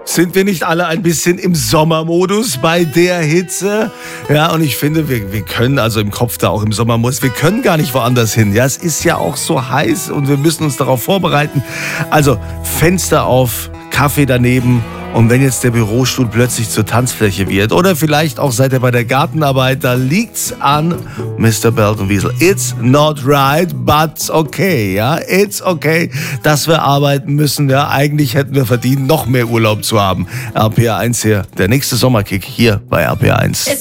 Sind wir nicht alle ein bisschen im Sommermodus bei der Hitze? Ja, und ich finde, wir können, also im Kopf da auch im Sommermodus, wir können gar nicht woanders hin. Ja, es ist ja auch so heiß und wir müssen uns darauf vorbereiten. Also Fenster auf, Kaffee daneben. Und wenn jetzt der Bürostuhl plötzlich zur Tanzfläche wird oder vielleicht auch seid ihr bei der Gartenarbeit, da liegt's an Mr. Belton-Wiesel. It's not right, but okay, ja, it's okay, dass wir arbeiten müssen. Ja, eigentlich hätten wir verdient, noch mehr Urlaub zu haben. RPR 1 hier, der nächste Sommerkick hier bei RPR 1.